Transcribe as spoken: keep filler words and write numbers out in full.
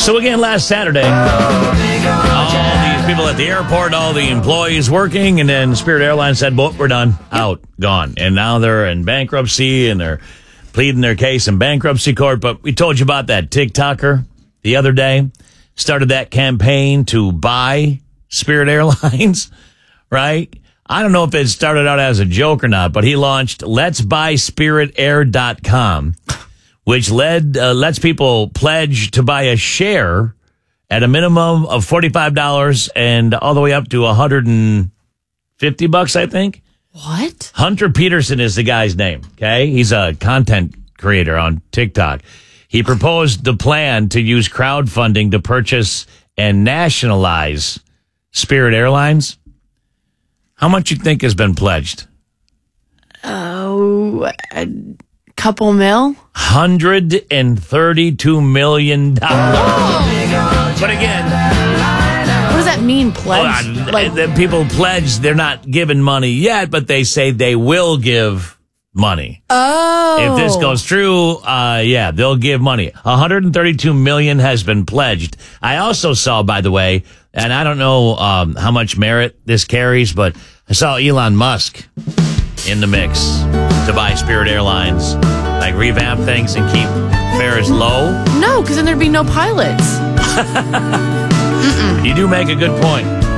So again, last Saturday, all these people at the airport, all the employees working, and then Spirit Airlines said, well, we're done, out, gone. And now they're in bankruptcy, and they're pleading their case in bankruptcy court. But we told you about that TikToker the other day, started that campaign to buy Spirit Airlines, right? I don't know if it started out as a joke or not, but he launched Let's Buy Spirit Air dot com, which led uh, lets people pledge to buy a share at a minimum of forty-five dollars and all the way up to one hundred fifty bucks, I think. What? Hunter Peterson is the guy's name, okay? He's a content creator on TikTok. He proposed the plan to use crowdfunding to purchase and nationalize Spirit Airlines. How much you think has been pledged? Oh, a couple mil? one hundred thirty-two million dollars. Oh. But again, what does that mean, pledge? uh, like, the people pledge they're not giving money yet, but they say they will give money. oh. If this goes through, uh, yeah, they'll give money. one hundred thirty-two million dollars has been pledged. I also saw, by the way, and I don't know um, how much merit this carries, but I saw Elon Musk in the mix to buy Spirit Airlines, like revamp things and keep fares low. No, because then there'd be no pilots. You do make a good point.